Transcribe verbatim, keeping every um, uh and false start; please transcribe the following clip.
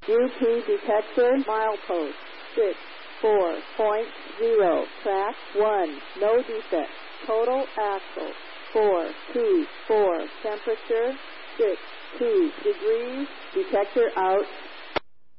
U P detector, milepost, six four point zero, track one, no defect. Total axle, four two four, temperature, six two degrees, detector out.